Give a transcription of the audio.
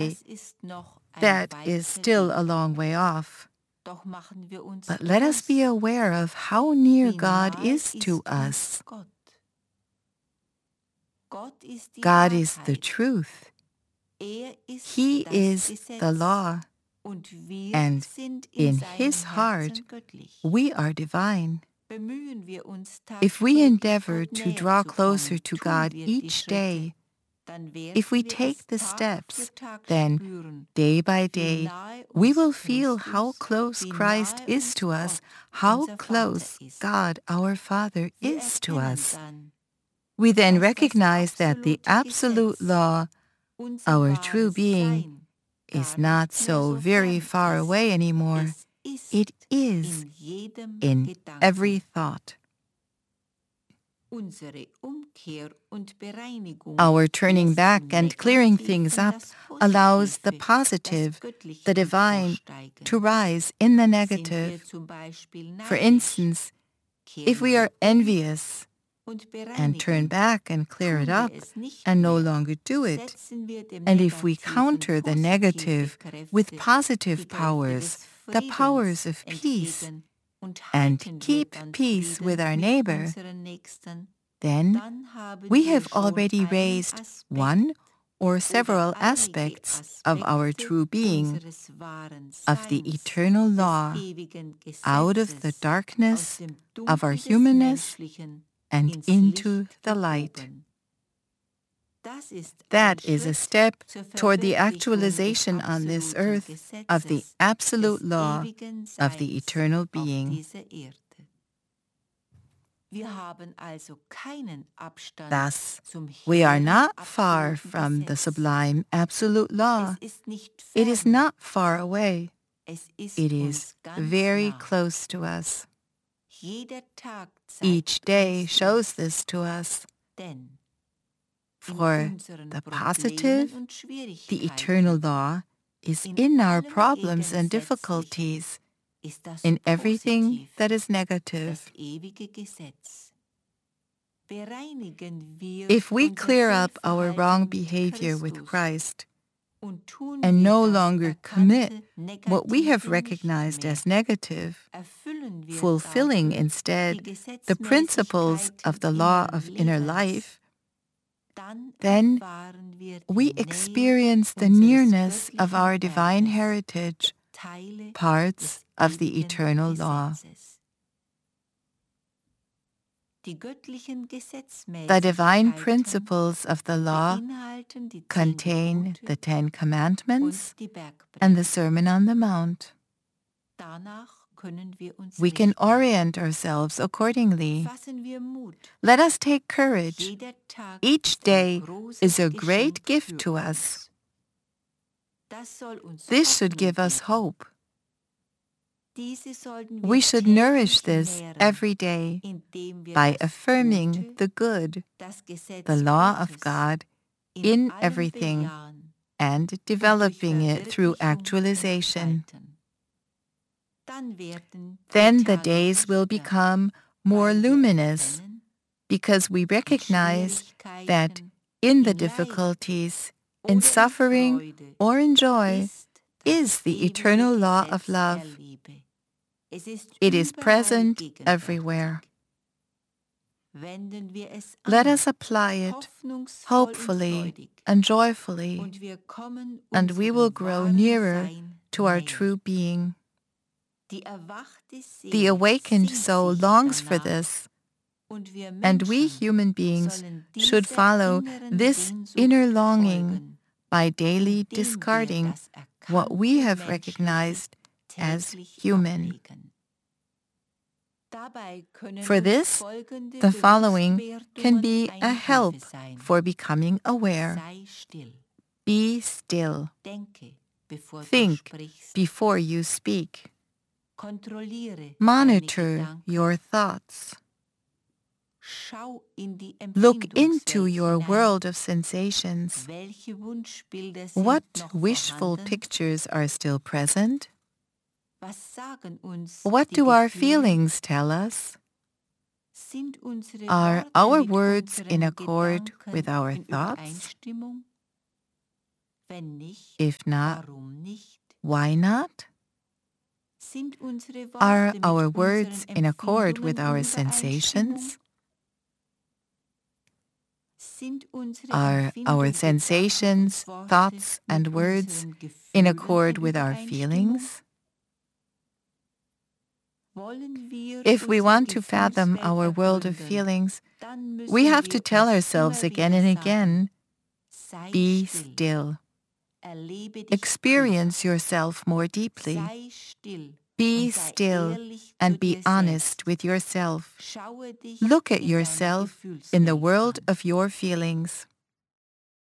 say that is still a long way off. But let us be aware of how near God is to us. God is the truth. He is the law, and in His heart we are divine. If we endeavor to draw closer to God each day, if we take the steps, then day by day we will feel how close Christ is to us, how close God our Father is to us. We then recognize that the absolute law, our true being, is not so very far away anymore. It is in every thought. Our turning back and clearing things up allows the positive, the divine, to rise in the negative. For instance, if we are envious and turn back and clear it up and no longer do it, and if we counter the negative with positive powers, the powers of peace, and keep peace with our neighbor, then we have already raised one or several aspects of our true being, of the eternal law, out of the darkness of our humanness and into the light. That is a step toward the actualization on this earth of the absolute law of the eternal being. Thus, we are not far from the sublime absolute law. It is not far away. It is very close to us. Each day shows this to us. For the positive, the eternal law is in our problems and difficulties, in everything that is negative. If we clear up our wrong behavior with Christ and no longer commit what we have recognized as negative, fulfilling instead the principles of the law of inner life, then we experience the nearness of our divine heritage, parts of the eternal law. The divine principles of the law contain the Ten Commandments and the Sermon on the Mount. We can orient ourselves accordingly. Let us take courage. Each day is a great gift to us. This should give us hope. We should nourish this every day by affirming the good, the law of God, in everything and developing it through actualization. Then the days will become more luminous because we recognize that in the difficulties, in suffering or in joy, is the eternal law of love. It is present everywhere. Let us apply it hopefully and joyfully, and we will grow nearer to our true being. The awakened soul longs for this, and we human beings should follow this inner longing by daily discarding what we have recognized as human. For this, the following can be a help for becoming aware. Be still. Think before you speak. Monitor your thoughts. Look into your world of sensations. What wishful pictures are still present? What do our feelings tell us? Are our words in accord with our thoughts? If not, why not? Are our words in accord with our sensations? Are our sensations, thoughts, and words in accord with our feelings? If we want to fathom our world of feelings, we have to tell ourselves again and again, be still. Experience yourself more deeply. Be still and be honest with yourself. Look at yourself in the world of your feelings.